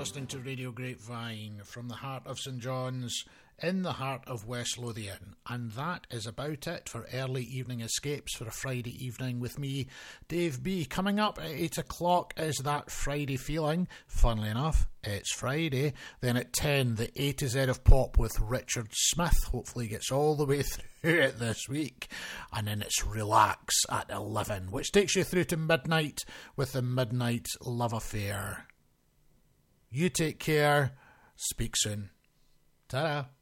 listening to Radio Grapevine from the heart of St John's, in the heart of West Lothian. And that is about it for early evening escapes for a Friday evening with me, Dave B. Coming up at 8 o'clock is That Friday Feeling. Funnily enough, it's Friday. Then at 10, the A to Z of Pop with Richard Smith. Hopefully gets all the way through it this week. And then it's Relax at 11, which takes you through to midnight with the Midnight Love Affair. You take care. Speak soon. Ta-da.